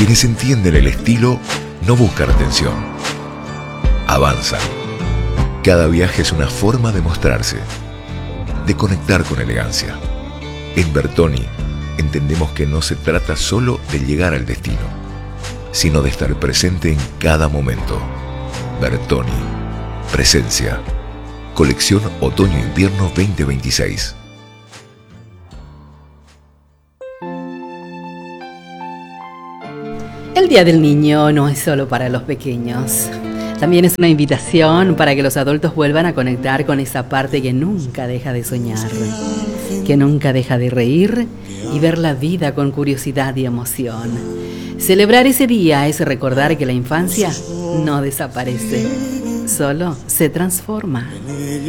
Quienes entienden el estilo no buscan atención, avanzan. Cada viaje es una forma de mostrarse, de conectar con elegancia. En Bertoni entendemos que no se trata solo de llegar al destino, sino de estar presente en cada momento. Bertoni, presencia. Colección Otoño-Invierno 2026. El Día del Niño no es solo para los pequeños. También es una invitación para que los adultos vuelvan a conectar con esa parte que nunca deja de soñar, que nunca deja de reír y ver la vida con curiosidad y emoción. Celebrar ese día es recordar que la infancia no desaparece, solo se transforma.